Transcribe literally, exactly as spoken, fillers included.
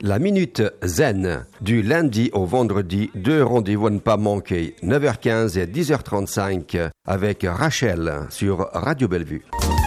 La Minute Zen, du lundi au vendredi, deux rendez-vous à ne pas manquer, neuf heures quinze et dix heures trente-cinq avec Rachel sur Radio Bellevue.